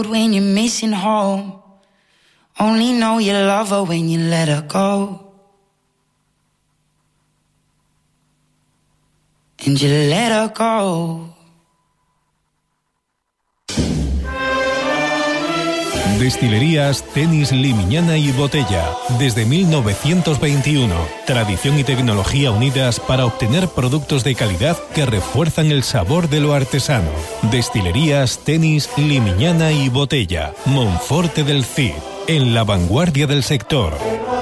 When you're missing home, only know you love her when you let her go. And you let her go. Destilerías Tenis Limiñana y Botella. Desde 1921. Tradición y tecnología unidas para obtener productos de calidad que refuerzan el sabor de lo artesano. Destilerías Tenis Limiñana y Botella. Monforte del Cid. En la vanguardia del sector.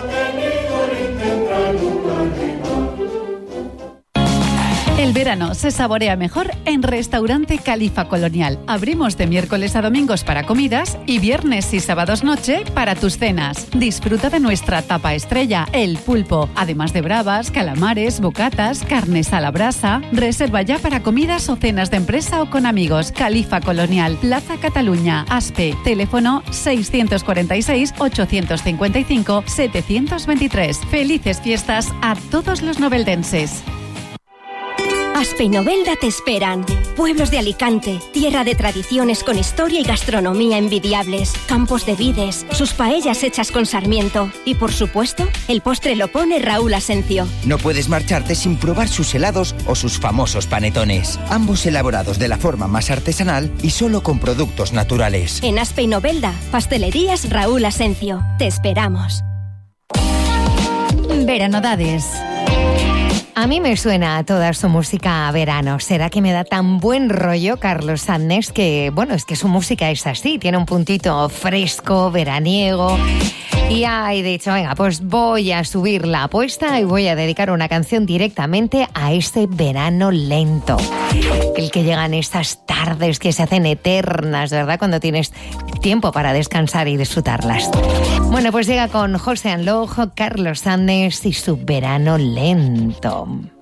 El verano se saborea mejor en Restaurante Califa Colonial. Abrimos de miércoles a domingos para comidas y viernes y sábados noche para tus cenas. Disfruta de nuestra tapa estrella, el pulpo, además de bravas, calamares, bocatas, carnes a la brasa. Reserva ya para comidas o cenas de empresa o con amigos. Califa Colonial, Plaza Cataluña, Aspe, teléfono 645-855-723. Felices fiestas a todos los noveldenses. Aspe y Novelda te esperan. Pueblos de Alicante, tierra de tradiciones con historia y gastronomía envidiables, campos de vides, sus paellas hechas con sarmiento y, por supuesto, el postre lo pone Raúl Asencio. No puedes marcharte sin probar sus helados o sus famosos panetones, ambos elaborados de la forma más artesanal y solo con productos naturales. En Aspe y Novelda, pastelerías Raúl Asencio. Te esperamos. Veranodades. A mí me suena toda su música a verano. ¿Será que me da tan buen rollo Carlos Sanders que, bueno, es que su música es así, tiene un puntito fresco, veraniego? Y he dicho, venga, pues voy a subir la apuesta y voy a dedicar una canción directamente a ese verano lento. El que llegan estas tardes que se hacen eternas, ¿verdad? Cuando tienes tiempo para descansar y disfrutarlas. Bueno, pues llega con José Anlojo, Carlos Sanders y su verano lento.